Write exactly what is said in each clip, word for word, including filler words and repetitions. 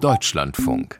Deutschlandfunk.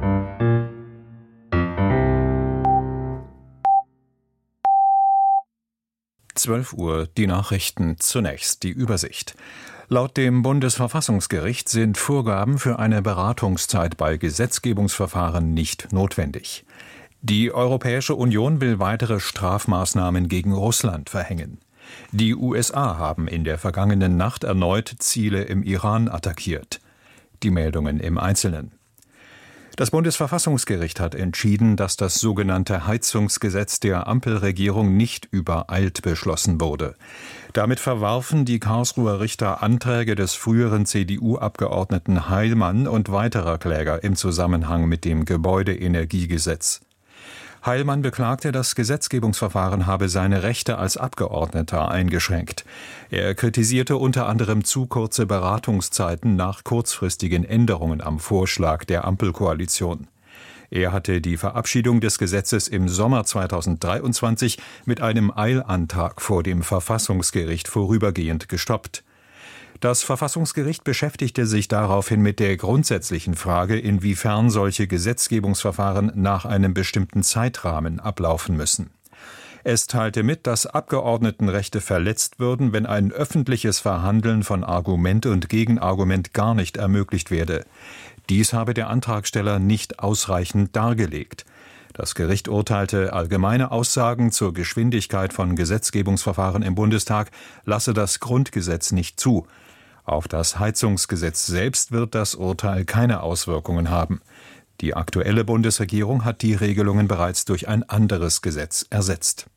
zwölf Uhr, die Nachrichten, zunächst die Übersicht. Laut dem Bundesverfassungsgericht sind Vorgaben für eine Beratungszeit bei Gesetzgebungsverfahren nicht notwendig. Die Europäische Union will weitere Strafmaßnahmen gegen Russland verhängen. Die U S A haben in der vergangenen Nacht erneut Ziele im Iran attackiert. Die Meldungen im Einzelnen. Das Bundesverfassungsgericht hat entschieden, dass das sogenannte Heizungsgesetz der Ampelregierung nicht übereilt beschlossen wurde. Damit verwarfen die Karlsruher Richter Anträge des früheren C D U-Abgeordneten Heilmann und weiterer Kläger im Zusammenhang mit dem Gebäudeenergiegesetz. Heilmann beklagte, das Gesetzgebungsverfahren habe seine Rechte als Abgeordneter eingeschränkt. Er kritisierte unter anderem zu kurze Beratungszeiten nach kurzfristigen Änderungen am Vorschlag der Ampelkoalition. Er hatte die Verabschiedung des Gesetzes im Sommer zweitausenddreiundzwanzig mit einem Eilantrag vor dem Verfassungsgericht vorübergehend gestoppt. Das Verfassungsgericht beschäftigte sich daraufhin mit der grundsätzlichen Frage, inwiefern solche Gesetzgebungsverfahren nach einem bestimmten Zeitrahmen ablaufen müssen. Es teilte mit, dass Abgeordnetenrechte verletzt würden, wenn ein öffentliches Verhandeln von Argument und Gegenargument gar nicht ermöglicht werde. Dies habe der Antragsteller nicht ausreichend dargelegt. Das Gericht urteilte, allgemeine Aussagen zur Geschwindigkeit von Gesetzgebungsverfahren im Bundestag lasse das Grundgesetz nicht zu. Auf das Heizungsgesetz selbst wird das Urteil keine Auswirkungen haben. Die aktuelle Bundesregierung hat die Regelungen bereits durch ein anderes Gesetz ersetzt.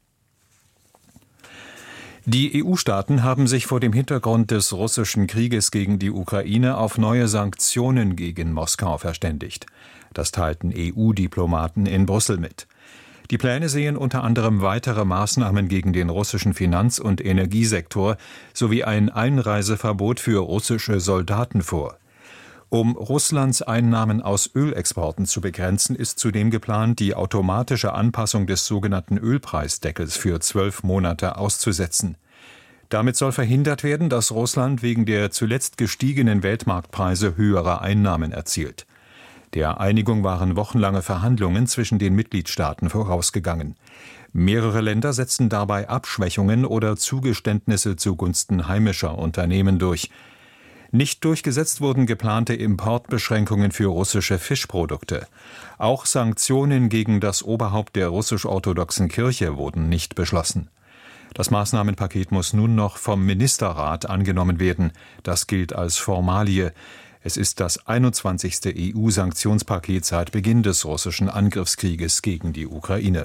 Die E U-Staaten haben sich vor dem Hintergrund des russischen Krieges gegen die Ukraine auf neue Sanktionen gegen Moskau verständigt. Das teilten E U-Diplomaten in Brüssel mit. Die Pläne sehen unter anderem weitere Maßnahmen gegen den russischen Finanz- und Energiesektor sowie ein Einreiseverbot für russische Soldaten vor. Um Russlands Einnahmen aus Ölexporten zu begrenzen, ist zudem geplant, die automatische Anpassung des sogenannten Ölpreisdeckels für zwölf Monate auszusetzen. Damit soll verhindert werden, dass Russland wegen der zuletzt gestiegenen Weltmarktpreise höhere Einnahmen erzielt. Der Einigung waren wochenlange Verhandlungen zwischen den Mitgliedstaaten vorausgegangen. Mehrere Länder setzten dabei Abschwächungen oder Zugeständnisse zugunsten heimischer Unternehmen durch. Nicht durchgesetzt wurden geplante Importbeschränkungen für russische Fischprodukte. Auch Sanktionen gegen das Oberhaupt der russisch-orthodoxen Kirche wurden nicht beschlossen. Das Maßnahmenpaket muss nun noch vom Ministerrat angenommen werden. Das gilt als Formalie. Es ist das einundzwanzigste E U-Sanktionspaket seit Beginn des russischen Angriffskrieges gegen die Ukraine.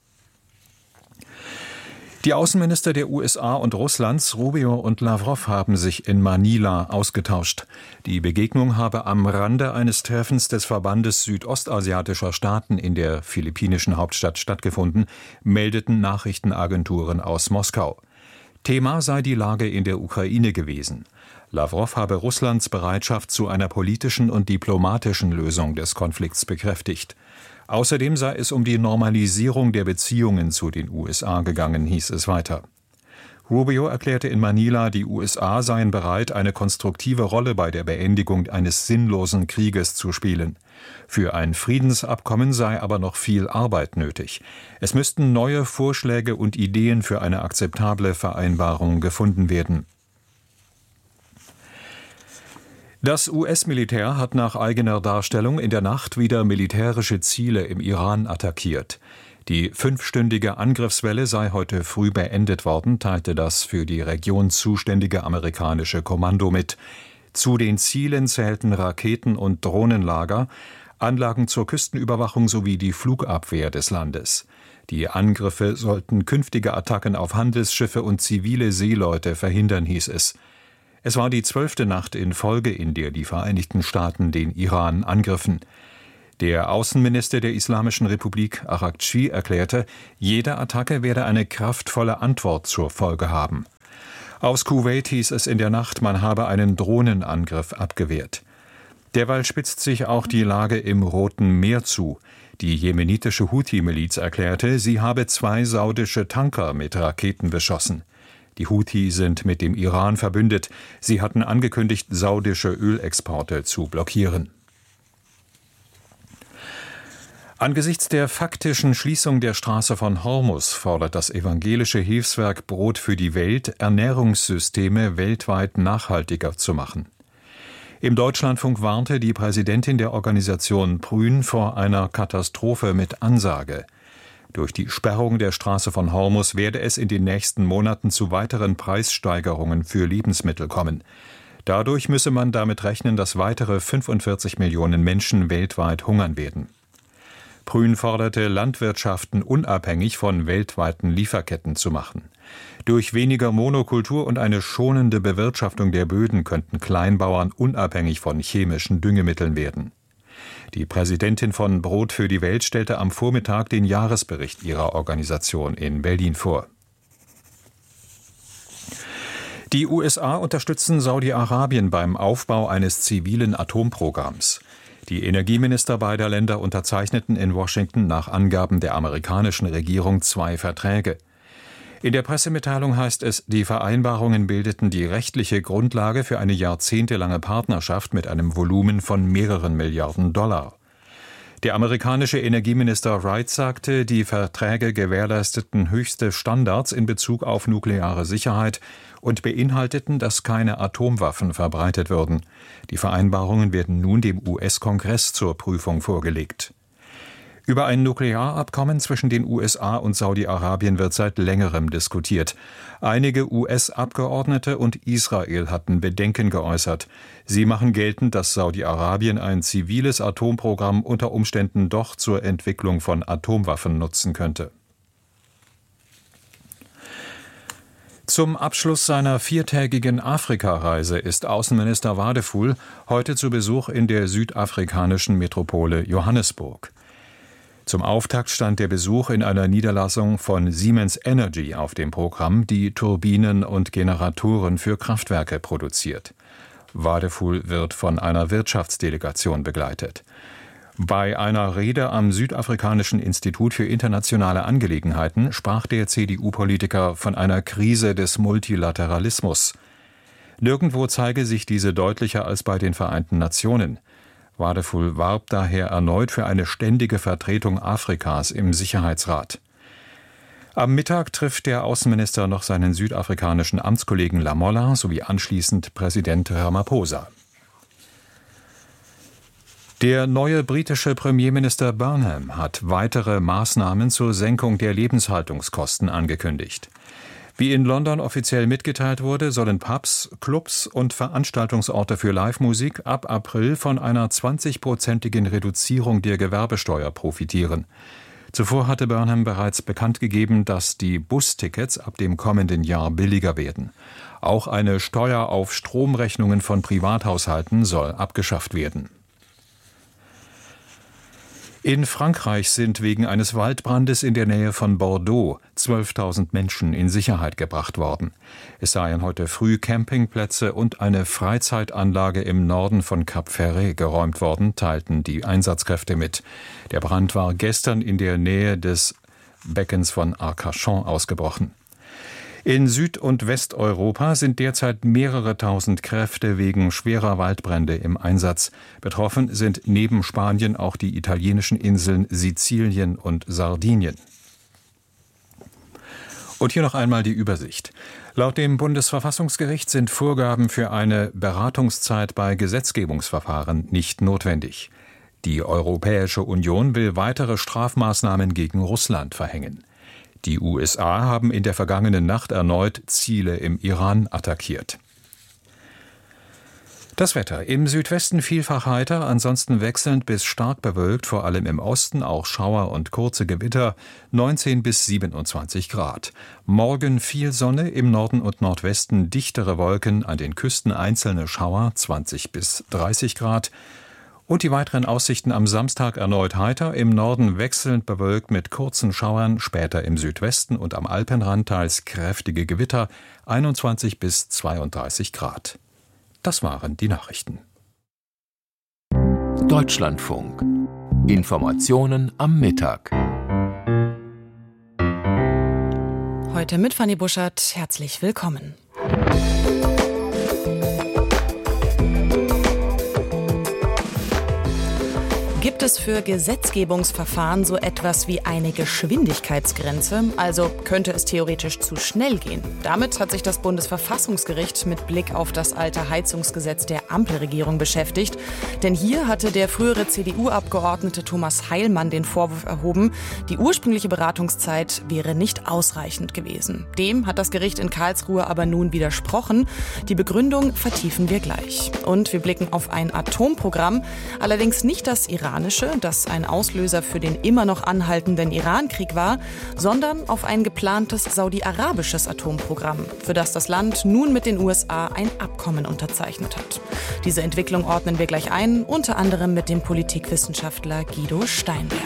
Die Außenminister der U S A und Russlands, Rubio und Lavrov, haben sich in Manila ausgetauscht. Die Begegnung habe am Rande eines Treffens des Verbandes südostasiatischer Staaten in der philippinischen Hauptstadt stattgefunden, meldeten Nachrichtenagenturen aus Moskau. Thema sei die Lage in der Ukraine gewesen. Lavrov habe Russlands Bereitschaft zu einer politischen und diplomatischen Lösung des Konflikts bekräftigt. Außerdem sei es um die Normalisierung der Beziehungen zu den U S A gegangen, hieß es weiter. Rubio erklärte in Manila, die U S A seien bereit, eine konstruktive Rolle bei der Beendigung eines sinnlosen Krieges zu spielen. Für ein Friedensabkommen sei aber noch viel Arbeit nötig. Es müssten neue Vorschläge und Ideen für eine akzeptable Vereinbarung gefunden werden. Das U S-Militär hat nach eigener Darstellung in der Nacht wieder militärische Ziele im Iran attackiert. Die fünfstündige Angriffswelle sei heute früh beendet worden, teilte das für die Region zuständige amerikanische Kommando mit. Zu den Zielen zählten Raketen- und Drohnenlager, Anlagen zur Küstenüberwachung sowie die Flugabwehr des Landes. Die Angriffe sollten künftige Attacken auf Handelsschiffe und zivile Seeleute verhindern, hieß es. Es war die zwölfte Nacht in Folge, in der die Vereinigten Staaten den Iran angriffen. Der Außenminister der Islamischen Republik, Araghchi, erklärte, jede Attacke werde eine kraftvolle Antwort zur Folge haben. Aus Kuwait hieß es in der Nacht, man habe einen Drohnenangriff abgewehrt. Derweil spitzt sich auch die Lage im Roten Meer zu. Die jemenitische Houthi-Miliz erklärte, sie habe zwei saudische Tanker mit Raketen beschossen. Die Houthi sind mit dem Iran verbündet. Sie hatten angekündigt, saudische Ölexporte zu blockieren. Angesichts der faktischen Schließung der Straße von Hormus fordert das evangelische Hilfswerk Brot für die Welt, Ernährungssysteme weltweit nachhaltiger zu machen. Im Deutschlandfunk warnte die Präsidentin der Organisation Prün vor einer Katastrophe mit Ansage. Durch die Sperrung der Straße von Hormus werde es in den nächsten Monaten zu weiteren Preissteigerungen für Lebensmittel kommen. Dadurch müsse man damit rechnen, dass weitere fünfundvierzig Millionen Menschen weltweit hungern werden. Prün forderte, Landwirtschaften unabhängig von weltweiten Lieferketten zu machen. Durch weniger Monokultur und eine schonende Bewirtschaftung der Böden könnten Kleinbauern unabhängig von chemischen Düngemitteln werden. Die Präsidentin von Brot für die Welt stellte am Vormittag den Jahresbericht ihrer Organisation in Berlin vor. Die U S A unterstützen Saudi-Arabien beim Aufbau eines zivilen Atomprogramms. Die Energieminister beider Länder unterzeichneten in Washington nach Angaben der amerikanischen Regierung zwei Verträge. In der Pressemitteilung heißt es, die Vereinbarungen bildeten die rechtliche Grundlage für eine jahrzehntelange Partnerschaft mit einem Volumen von mehreren Milliarden Dollar. Der amerikanische Energieminister Wright sagte, die Verträge gewährleisteten höchste Standards in Bezug auf nukleare Sicherheit und beinhalteten, dass keine Atomwaffen verbreitet würden. Die Vereinbarungen werden nun dem U S-Kongress zur Prüfung vorgelegt. Über ein Nuklearabkommen zwischen den U S A und Saudi-Arabien wird seit längerem diskutiert. Einige U S-Abgeordnete und Israel hatten Bedenken geäußert. Sie machen geltend, dass Saudi-Arabien ein ziviles Atomprogramm unter Umständen doch zur Entwicklung von Atomwaffen nutzen könnte. Zum Abschluss seiner viertägigen Afrikareise ist Außenminister Wadeful heute zu Besuch in der südafrikanischen Metropole Johannesburg. Zum Auftakt stand der Besuch in einer Niederlassung von Siemens Energy auf dem Programm, die Turbinen und Generatoren für Kraftwerke produziert. Wadeful wird von einer Wirtschaftsdelegation begleitet. Bei einer Rede am Südafrikanischen Institut für internationale Angelegenheiten sprach der C D U-Politiker von einer Krise des Multilateralismus. Nirgendwo zeige sich diese deutlicher als bei den Vereinten Nationen. Wadeful warb daher erneut für eine ständige Vertretung Afrikas im Sicherheitsrat. Am Mittag trifft der Außenminister noch seinen südafrikanischen Amtskollegen Lamola sowie anschließend Präsident Ramaphosa. Der neue britische Premierminister Burnham hat weitere Maßnahmen zur Senkung der Lebenshaltungskosten angekündigt. Wie in London offiziell mitgeteilt wurde, sollen Pubs, Clubs und Veranstaltungsorte für Live-Musik ab April von einer zwanzigprozentigen Reduzierung der Gewerbesteuer profitieren. Zuvor hatte Burnham bereits bekannt gegeben, dass die Bustickets ab dem kommenden Jahr billiger werden. Auch eine Steuer auf Stromrechnungen von Privathaushalten soll abgeschafft werden. In Frankreich sind wegen eines Waldbrandes in der Nähe von Bordeaux zwölftausend Menschen in Sicherheit gebracht worden. Es seien heute früh Campingplätze und eine Freizeitanlage im Norden von Cap Ferret geräumt worden, teilten die Einsatzkräfte mit. Der Brand war gestern in der Nähe des Beckens von Arcachon ausgebrochen. In Süd- und Westeuropa sind derzeit mehrere tausend Kräfte wegen schwerer Waldbrände im Einsatz. Betroffen sind neben Spanien auch die italienischen Inseln Sizilien und Sardinien. Und hier noch einmal die Übersicht. Laut dem Bundesverfassungsgericht sind Vorgaben für eine Beratungszeit bei Gesetzgebungsverfahren nicht notwendig. Die Europäische Union will weitere Strafmaßnahmen gegen Russland verhängen. Die U S A haben in der vergangenen Nacht erneut Ziele im Iran attackiert. Das Wetter. Im Südwesten vielfach heiter, ansonsten wechselnd bis stark bewölkt, vor allem im Osten auch Schauer und kurze Gewitter, neunzehn bis siebenundzwanzig Grad. Morgen viel Sonne, im Norden und Nordwesten dichtere Wolken, an den Küsten einzelne Schauer, zwanzig bis dreißig Grad. Und die weiteren Aussichten am Samstag erneut heiter, im Norden wechselnd bewölkt mit kurzen Schauern, später im Südwesten und am Alpenrand teils kräftige Gewitter, einundzwanzig bis zweiunddreißig Grad. Das waren die Nachrichten. Deutschlandfunk. Informationen am Mittag. Heute mit Fanny Buschert. Herzlich willkommen. Gibt es für Gesetzgebungsverfahren so etwas wie eine Geschwindigkeitsgrenze? Also könnte es theoretisch zu schnell gehen? Damit hat sich das Bundesverfassungsgericht mit Blick auf das alte Heizungsgesetz der Ampelregierung beschäftigt. Denn hier hatte der frühere C D U-Abgeordnete Thomas Heilmann den Vorwurf erhoben, die ursprüngliche Beratungszeit wäre nicht ausreichend gewesen. Dem hat das Gericht in Karlsruhe aber nun widersprochen. Die Begründung vertiefen wir gleich. Und wir blicken auf ein Atomprogramm, allerdings nicht das iranische, das ein Auslöser für den immer noch anhaltenden Irankrieg war, sondern auf ein geplantes saudi-arabisches Atomprogramm, für das das Land nun mit den U S A ein Abkommen unterzeichnet hat. Diese Entwicklung ordnen wir gleich ein, unter anderem mit dem Politikwissenschaftler Guido Steinberg.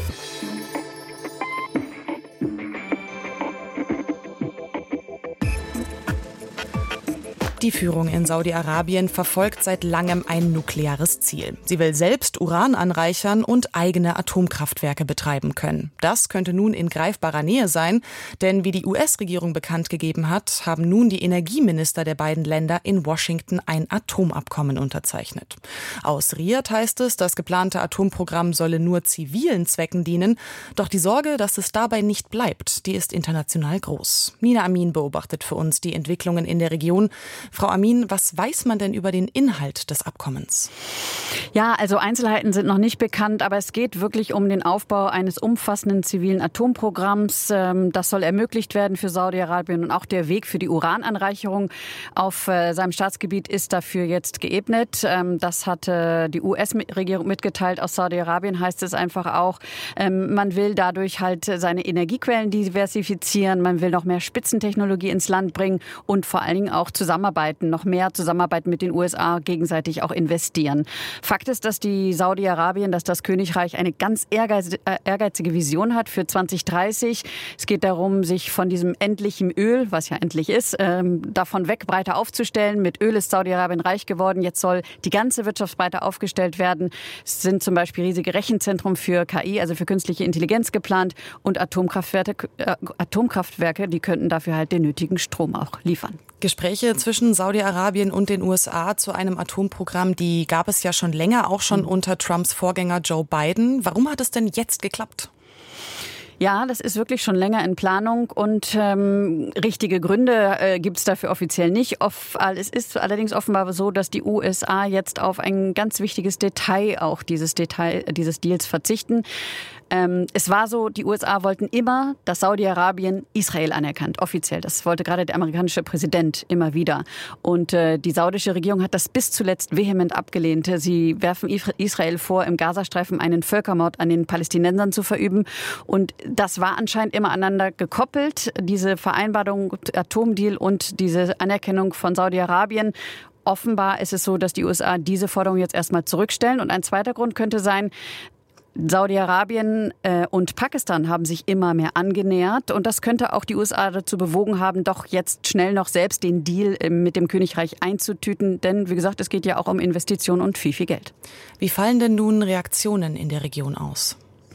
Die Führung in Saudi-Arabien verfolgt seit langem ein nukleares Ziel. Sie will selbst Uran anreichern und eigene Atomkraftwerke betreiben können. Das könnte nun in greifbarer Nähe sein, denn wie die U S-Regierung bekannt gegeben hat, haben nun die Energieminister der beiden Länder in Washington ein Atomabkommen unterzeichnet. Aus Riad heißt es, das geplante Atomprogramm solle nur zivilen Zwecken dienen. Doch die Sorge, dass es dabei nicht bleibt, die ist international groß. Nina Amin beobachtet für uns die Entwicklungen in der Region. Frau Amin, was weiß man denn über den Inhalt des Abkommens? Ja, also Einzelheiten sind noch nicht bekannt, aber es geht wirklich um den Aufbau eines umfassenden zivilen Atomprogramms. Das soll ermöglicht werden für Saudi-Arabien und auch der Weg für die Urananreicherung auf seinem Staatsgebiet ist dafür jetzt geebnet. Das hat die U S-Regierung mitgeteilt. Aus Saudi-Arabien heißt es einfach auch, man will dadurch halt seine Energiequellen diversifizieren, man will noch mehr Spitzentechnologie ins Land bringen und vor allen Dingen auch zusammenarbeiten. noch mehr Zusammenarbeit mit den U S A gegenseitig auch investieren. Fakt ist, dass die Saudi-Arabien, dass das Königreich eine ganz ehrgeizige Vision hat für zwanzig dreißig. Es geht darum, sich von diesem endlichen Öl, was ja endlich ist, ähm, davon weg breiter aufzustellen. Mit Öl ist Saudi-Arabien reich geworden. Jetzt soll die ganze Wirtschaft breiter aufgestellt werden. Es sind zum Beispiel riesige Rechenzentren für K I, also für künstliche Intelligenz geplant und Atomkraftwerke, äh, Atomkraftwerke, die könnten dafür halt den nötigen Strom auch liefern. Gespräche zwischen Saudi-Arabien und den U S A zu einem Atomprogramm, die gab es ja schon länger, auch schon unter Trumps Vorgänger Joe Biden. Warum hat es denn jetzt geklappt? Ja, das ist wirklich schon länger in Planung und ähm, richtige Gründe äh, gibt es dafür offiziell nicht. Off, es ist allerdings offenbar so, dass die U S A jetzt auf ein ganz wichtiges Detail auch dieses Detail dieses Deals verzichten. Ähm, es war so, die U S A wollten immer, dass Saudi-Arabien Israel anerkannt, offiziell. Das wollte gerade der amerikanische Präsident immer wieder. Und äh, die saudische Regierung hat das bis zuletzt vehement abgelehnt. Sie werfen Israel vor, im Gazastreifen einen Völkermord an den Palästinensern zu verüben. Und das war anscheinend immer aneinander gekoppelt, diese Vereinbarung, Atomdeal und diese Anerkennung von Saudi-Arabien. Offenbar ist es so, dass die U S A diese Forderung jetzt erstmal zurückstellen. Und ein zweiter Grund könnte sein, Saudi-Arabien äh, und Pakistan haben sich immer mehr angenähert und das könnte auch die U S A dazu bewogen haben, doch jetzt schnell noch selbst den Deal äh, mit dem Königreich einzutüten. Denn wie gesagt, es geht ja auch um Investitionen und viel, viel Geld. Wie fallen denn nun Reaktionen in der Region aus?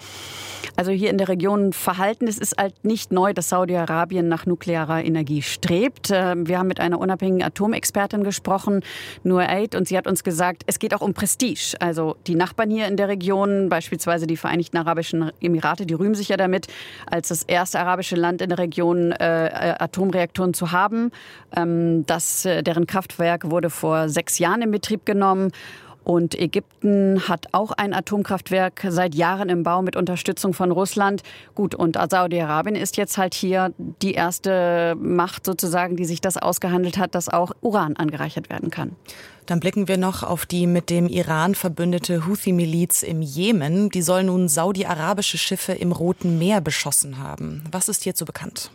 Also hier in der Region verhalten. Es ist halt nicht neu, dass Saudi-Arabien nach nuklearer Energie strebt. Wir haben mit einer unabhängigen Atomexpertin gesprochen, Nur Eid, und sie hat uns gesagt, es geht auch um Prestige. Also die Nachbarn hier in der Region, beispielsweise die Vereinigten Arabischen Emirate, die rühmen sich ja damit, als das erste arabische Land in der Region äh, Atomreaktoren zu haben. Ähm, das, deren Kraftwerk wurde vor sechs Jahren in Betrieb genommen. Und Ägypten hat auch ein Atomkraftwerk seit Jahren im Bau mit Unterstützung von Russland. Gut, und Saudi-Arabien ist jetzt halt hier die erste Macht sozusagen, die sich das ausgehandelt hat, dass auch Uran angereichert werden kann. Dann blicken wir noch auf die mit dem Iran verbündete Houthi-Miliz im Jemen. Die soll nun saudi-arabische Schiffe im Roten Meer beschossen haben. Was ist hierzu bekannt?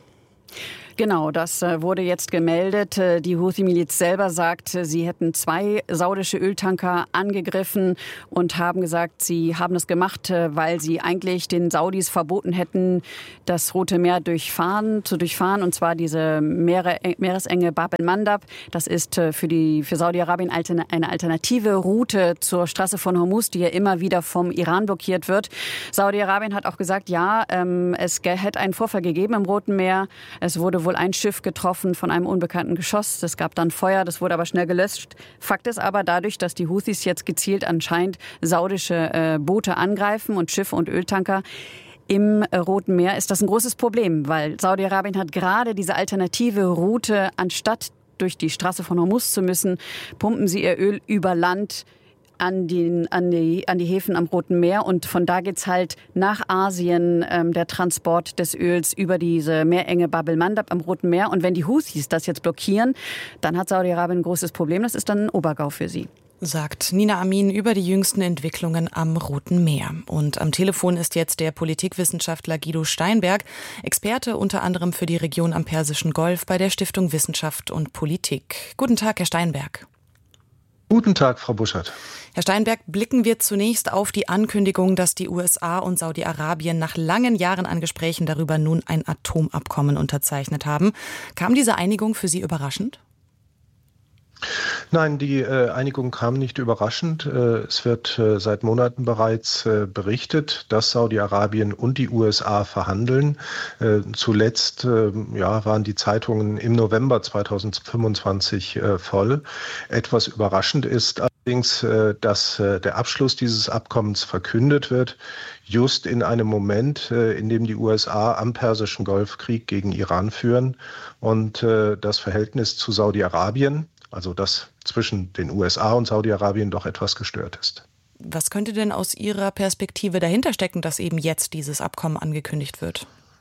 Genau, das wurde jetzt gemeldet. Die Houthi-Miliz selber sagt, sie hätten zwei saudische Öltanker angegriffen und haben gesagt, sie haben das gemacht, weil sie eigentlich den Saudis verboten hätten, das Rote Meer durchfahren, zu durchfahren, und zwar diese Meere, Meeresenge Bab el-Mandab. Das ist für die für Saudi-Arabien eine alternative Route zur Straße von Hormuz, die ja immer wieder vom Iran blockiert wird. Saudi-Arabien hat auch gesagt, ja, es hätte einen Vorfall gegeben im Roten Meer. Es wurde wohl ein Schiff getroffen von einem unbekannten Geschoss. Es gab dann Feuer, das wurde aber schnell gelöscht. Fakt ist aber, dadurch, dass die Houthis jetzt gezielt anscheinend saudische äh, Boote angreifen und Schiffe und Öltanker im äh, Roten Meer, ist das ein großes Problem, weil Saudi-Arabien hat gerade diese alternative Route, anstatt durch die Straße von Hormuz zu müssen, pumpen sie ihr Öl über Land an, den, an, die, an die Häfen am Roten Meer. Und von da geht's halt nach Asien, ähm, der Transport des Öls über diese Meerenge Bab el-Mandab am Roten Meer. Und wenn die Houthis das jetzt blockieren, dann hat Saudi-Arabien ein großes Problem. Das ist dann ein Obergau für sie. Sagt Nina Amin über die jüngsten Entwicklungen am Roten Meer. Und am Telefon ist jetzt der Politikwissenschaftler Guido Steinberg, Experte unter anderem für die Region am Persischen Golf bei der Stiftung Wissenschaft und Politik. Guten Tag, Herr Steinberg. Guten Tag, Frau Buschert. Herr Steinberg, blicken wir zunächst auf die Ankündigung, dass die U S A und Saudi-Arabien nach langen Jahren an Gesprächen darüber nun ein Atomabkommen unterzeichnet haben. Kam diese Einigung für Sie überraschend? Nein, die äh, Einigung kam nicht überraschend. Äh, es wird äh, seit Monaten bereits äh, berichtet, dass Saudi-Arabien und die U S A verhandeln. Äh, zuletzt äh, ja, waren die Zeitungen im November zweitausendfünfundzwanzig äh, voll. Etwas überraschend ist allerdings, äh, dass äh, der Abschluss dieses Abkommens verkündet wird, just in einem Moment, äh, in dem die U S A am Persischen Golf Krieg gegen Iran führen und äh, das Verhältnis zu Saudi-Arabien, also das zwischen den U S A und Saudi-Arabien, doch etwas gestört ist. Was könnte denn aus Ihrer Perspektive dahinter stecken, dass eben jetzt dieses Abkommen angekündigt wird?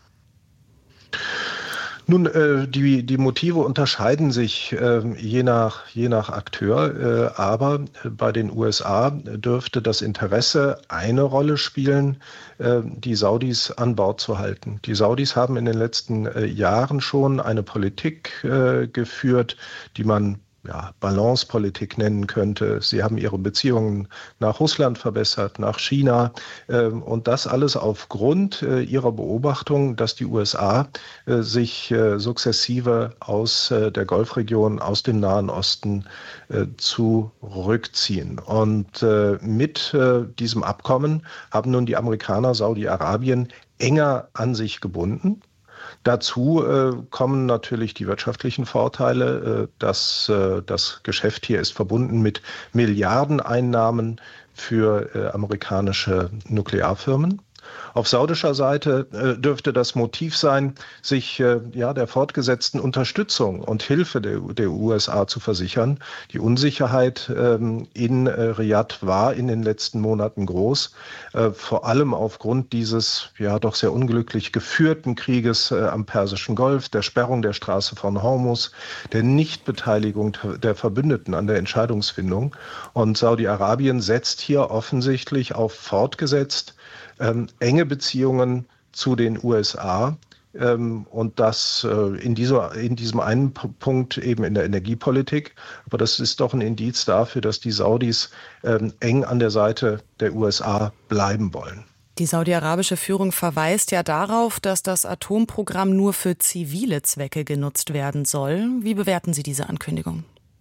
Nun, äh, die, die Motive unterscheiden sich äh, je nach, je nach Akteur, äh, aber bei den U S A dürfte das Interesse eine Rolle spielen, äh, die Saudis an Bord zu halten. Die Saudis haben in den letzten äh, Jahren schon eine Politik äh, geführt, die man ja, Balancepolitik nennen könnte. Sie haben ihre Beziehungen nach Russland verbessert, nach China äh, und das alles aufgrund äh, ihrer Beobachtung, dass die U S A äh, sich äh, sukzessive aus äh, der Golfregion, aus dem Nahen Osten äh, zurückziehen. Und äh, mit äh, diesem Abkommen haben nun die Amerikaner Saudi-Arabien enger an sich gebunden. Dazu äh, kommen natürlich die wirtschaftlichen Vorteile. Äh, dass, äh, das Geschäft hier ist verbunden mit Milliardeneinnahmen für äh, amerikanische Nuklearfirmen. Auf saudischer Seite äh, dürfte das Motiv sein, sich äh, ja, der fortgesetzten Unterstützung und Hilfe der, der U S A zu versichern. Die Unsicherheit ähm, in äh, Riyadh war in den letzten Monaten groß, äh, vor allem aufgrund dieses ja doch sehr unglücklich geführten Krieges äh, am Persischen Golf, der Sperrung der Straße von Hormuz, der Nichtbeteiligung der Verbündeten an der Entscheidungsfindung. Und Saudi-Arabien setzt hier offensichtlich auf fortgesetzt Ähm, enge Beziehungen zu den U S A ähm, und das äh, in, dieser, in diesem einen P- Punkt eben in der Energiepolitik. Aber das ist doch ein Indiz dafür, dass die Saudis ähm, eng an der Seite der U S A bleiben wollen. Die saudi-arabische Führung verweist ja darauf, dass das Atomprogramm nur für zivile Zwecke genutzt werden soll. Wie bewerten Sie diese Ankündigung?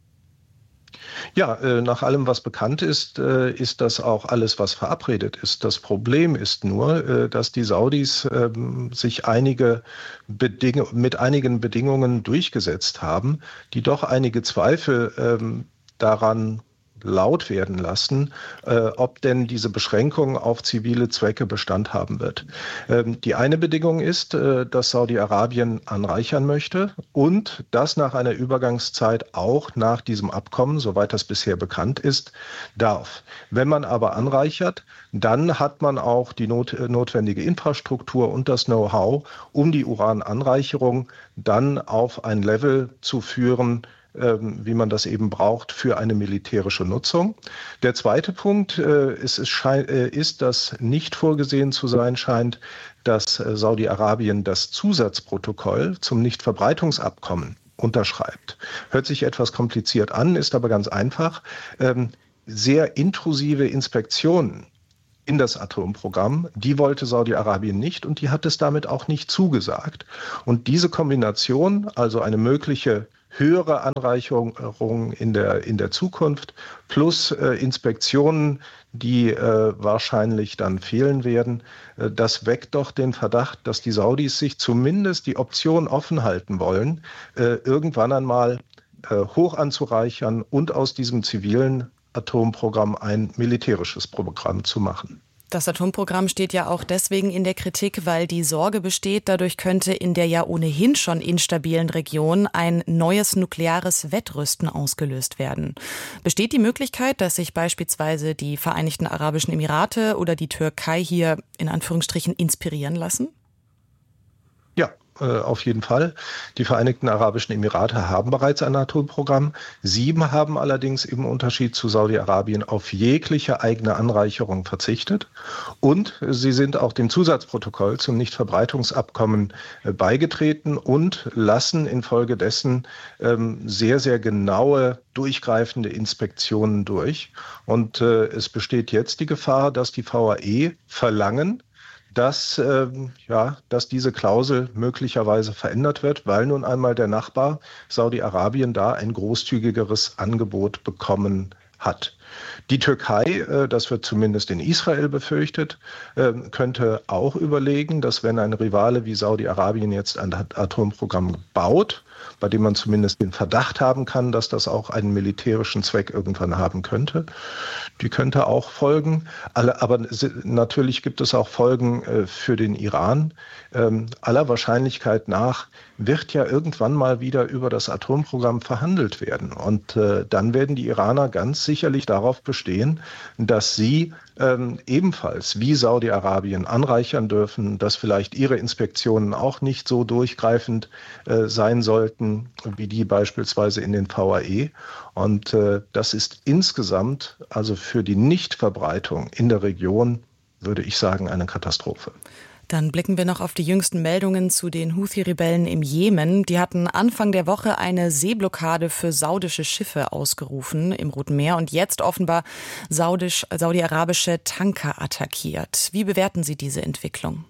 Ja, nach allem, was bekannt ist, ist das auch alles, was verabredet ist. Das Problem ist nur, dass die Saudis sich einige Beding- mit einigen Bedingungen durchgesetzt haben, die doch einige Zweifel daran laut werden lassen, äh, ob denn diese Beschränkung auf zivile Zwecke Bestand haben wird. Ähm, die eine Bedingung ist, äh, dass Saudi-Arabien anreichern möchte und das nach einer Übergangszeit auch nach diesem Abkommen, soweit das bisher bekannt ist, darf. Wenn man aber anreichert, dann hat man auch die not- notwendige Infrastruktur und das Know-how, um die Urananreicherung dann auf ein Level zu führen, wie man das eben braucht für eine militärische Nutzung. Der zweite Punkt äh, ist, ist, schein, äh, ist, dass nicht vorgesehen zu sein scheint, dass äh, Saudi-Arabien das Zusatzprotokoll zum Nichtverbreitungsabkommen unterschreibt. Hört sich etwas kompliziert an, ist aber ganz einfach. Ähm, sehr intrusive Inspektionen in das Atomprogramm. Die wollte Saudi-Arabien nicht und die hat es damit auch nicht zugesagt. Und diese Kombination, also eine mögliche höhere Anreicherung in der, in der Zukunft plus äh, Inspektionen, die äh, wahrscheinlich dann fehlen werden, äh, das weckt doch den Verdacht, dass die Saudis sich zumindest die Option offen halten wollen, äh, irgendwann einmal äh, hoch anzureichern und aus diesem zivilen Atomprogramm ein militärisches Programm zu machen. Das Atomprogramm steht ja auch deswegen in der Kritik, weil die Sorge besteht, dadurch könnte in der ja ohnehin schon instabilen Region ein neues nukleares Wettrüsten ausgelöst werden. Besteht die Möglichkeit, dass sich beispielsweise die Vereinigten Arabischen Emirate oder die Türkei hier in Anführungsstrichen inspirieren lassen? Ja, auf jeden Fall. Die Vereinigten Arabischen Emirate haben bereits ein Atomprogramm. Sie haben allerdings im Unterschied zu Saudi-Arabien auf jegliche eigene Anreicherung verzichtet. Und sie sind auch dem Zusatzprotokoll zum Nichtverbreitungsabkommen beigetreten und lassen infolgedessen ähm, sehr, sehr genaue, durchgreifende Inspektionen durch. Und äh, es besteht jetzt die Gefahr, dass die V A E verlangen, dass, äh, ja, dass diese Klausel möglicherweise verändert wird, weil nun einmal der Nachbar Saudi-Arabien da ein großzügigeres Angebot bekommen hat. Die Türkei, äh, das wird zumindest in Israel befürchtet, äh, könnte auch überlegen, dass wenn ein Rivale wie Saudi-Arabien jetzt ein Atomprogramm baut, bei dem man zumindest den Verdacht haben kann, dass das auch einen militärischen Zweck irgendwann haben könnte. Die könnte auch folgen. Alle, aber natürlich gibt es auch Folgen äh, für den Iran. Ähm, aller Wahrscheinlichkeit nach wird ja irgendwann mal wieder über das Atomprogramm verhandelt werden. Und äh, dann werden die Iraner ganz sicherlich darauf bestehen, dass sie ähm, ebenfalls wie Saudi-Arabien anreichern dürfen, dass vielleicht ihre Inspektionen auch nicht so durchgreifend äh, sein sollten, wie die beispielsweise in den V A E. Und äh, das ist insgesamt, also für die Nichtverbreitung in der Region, würde ich sagen, eine Katastrophe. Dann blicken wir noch auf die jüngsten Meldungen zu den Houthi-Rebellen im Jemen. Die hatten Anfang der Woche eine Seeblockade für saudische Schiffe ausgerufen im Roten Meer und jetzt offenbar saudisch, saudi-arabische Tanker attackiert. Wie bewerten Sie diese Entwicklung?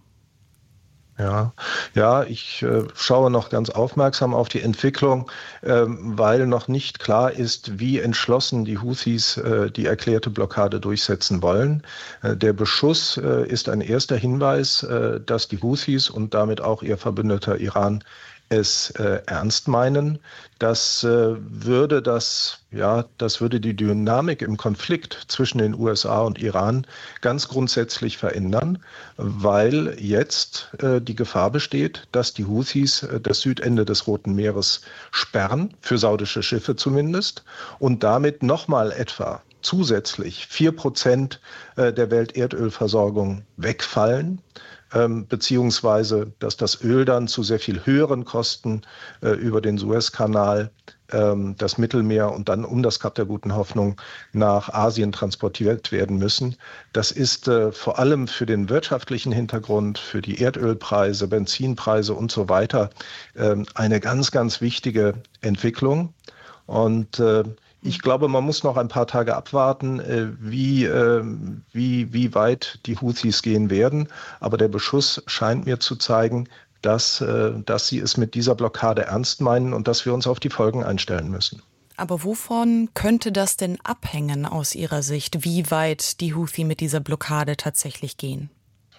Ja, ja, ich äh, schaue noch ganz aufmerksam auf die Entwicklung, äh, weil noch nicht klar ist, wie entschlossen die Houthis äh, die erklärte Blockade durchsetzen wollen. Äh, der Beschuss äh, ist ein erster Hinweis, äh, dass die Houthis und damit auch ihr Verbündeter Iran es äh, ernst meinen. Das äh, würde das, ja, das würde die Dynamik im Konflikt zwischen den U S A und Iran ganz grundsätzlich verändern, weil jetzt äh, die Gefahr besteht, dass die Houthis äh, das Südende des Roten Meeres sperren, für saudische Schiffe zumindest, und damit nochmal etwa zusätzlich vier Prozent äh, der Welterdölversorgung wegfallen. Beziehungsweise, dass das Öl dann zu sehr viel höheren Kosten äh, über den Suezkanal, ähm, das Mittelmeer und dann um das Kap der Guten Hoffnung nach Asien transportiert werden müssen. Das ist äh, vor allem für den wirtschaftlichen Hintergrund, für die Erdölpreise, Benzinpreise und so weiter äh, eine ganz, ganz wichtige Entwicklung. Und äh, Ich glaube, man muss noch ein paar Tage abwarten, wie, wie, wie weit die Houthis gehen werden. Aber der Beschuss scheint mir zu zeigen, dass, dass sie es mit dieser Blockade ernst meinen und dass wir uns auf die Folgen einstellen müssen. Aber wovon könnte das denn abhängen aus Ihrer Sicht, wie weit die Houthi mit dieser Blockade tatsächlich gehen?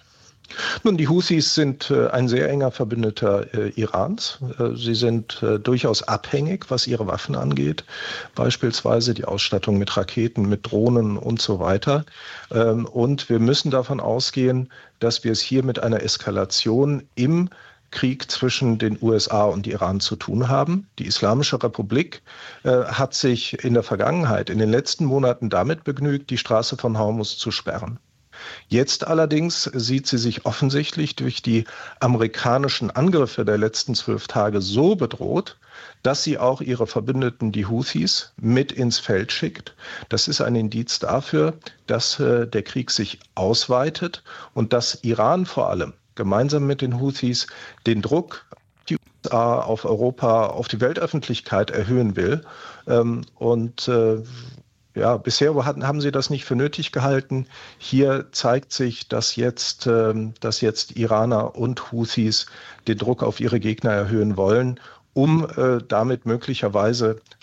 Nun, die Houthis sind äh, ein sehr enger Verbündeter äh, Irans. Äh, sie sind äh, durchaus abhängig, was ihre Waffen angeht, beispielsweise die Ausstattung mit Raketen, mit Drohnen und so weiter. Ähm, und wir müssen davon ausgehen, dass wir es hier mit einer Eskalation im Krieg zwischen den U S A und Iran zu tun haben. Die Islamische Republik äh, hat sich in der Vergangenheit, in den letzten Monaten damit begnügt, die Straße von Hormuz zu sperren. Jetzt allerdings sieht sie sich offensichtlich durch die amerikanischen Angriffe der letzten zwölf Tage so bedroht, dass sie auch ihre Verbündeten, die Houthis, mit ins Feld schickt. Das ist ein Indiz dafür, dass äh, der Krieg sich ausweitet und dass Iran vor allem gemeinsam mit den Houthis den Druck auf die U S A, auf Europa, auf die Weltöffentlichkeit erhöhen will. Ähm, und äh, Ja, bisher hatten, haben sie das nicht für nötig gehalten. Hier zeigt sich, dass jetzt, ähm, dass jetzt Iraner und Houthis den Druck auf ihre Gegner erhöhen wollen, um äh, damit möglicherweise